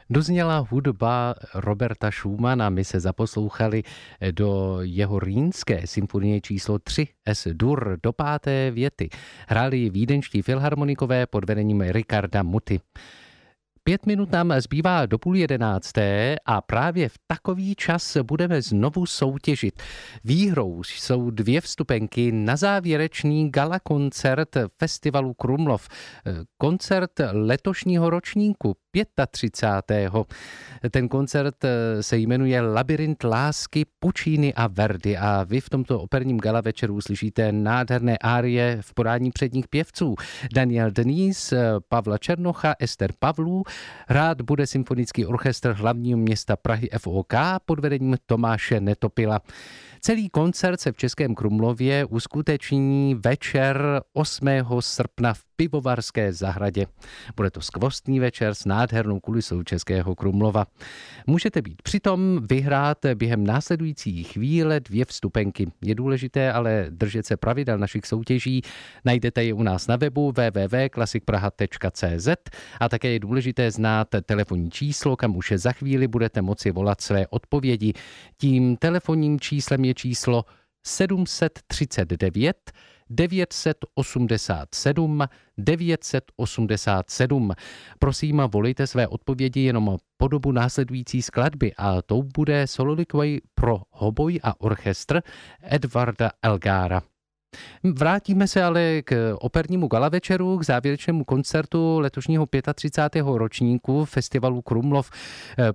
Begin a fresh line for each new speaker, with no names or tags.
Dozněla hudba Roberta Schumana, my se zaposlouchali do jeho Rýnské symfonie číslo 3 S-dur do 5. věty. Hráli vídeňští filharmonikové pod vedením Ricarda Muti. 5 minut nám zbývá do 10:30 a právě v takový čas budeme znovu soutěžit. Výhrou jsou 2 vstupenky na závěrečný gala koncert festivalu Krumlov. Koncert letošního ročníku 35. Ten koncert se jmenuje Labyrint lásky Puccini a Verdi a vy v tomto operním gala večeru uslyšíte nádherné árie v podání předních pěvců. Daniel Denise, Pavla Černocha, Ester Pavlů. Hrát bude symfonický orchestr hlavního města Prahy FOK pod vedením Tomáše Netopila. Celý koncert se v Českém Krumlově uskuteční večer 8. srpna v Pivovarské zahradě. Bude to skvostný večer s nádhernou kulisou Českého Krumlova. Můžete být přitom vyhrát během následující chvíle 2 vstupenky. Je důležité ale držet se pravidel našich soutěží. Najdete je u nás na webu www.klassikpraha.cz a také je důležité znát telefonní číslo, kam už za chvíli budete moci volat své odpovědi. Tím telefonním číslem je číslo 739 987 987. Prosím, volejte své odpovědi jenom po dobu následující skladby a tou bude Soliloquy pro hoboj a orchestr Edvarda Elgára. Vrátíme se ale k opernímu galavečeru, k závěrečnému koncertu letošního 35. ročníku festivalu Krumlov.